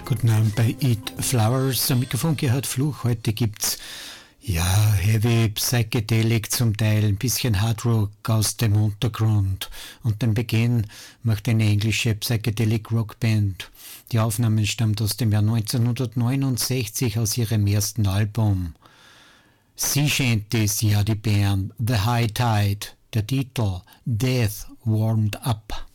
Guten Abend bei Eat Flowers. Am Mikrofon gehört Fluch. Heute gibt's Heavy Psychedelic zum Teil, ein bisschen Hard Rock aus dem Untergrund. Und den Beginn macht eine englische Psychedelic Rockband. Die Aufnahme stammt aus dem Jahr 1969 aus ihrem ersten Album. Sea Shanties, die Band, The High Tide, der Titel Death Warmed Up.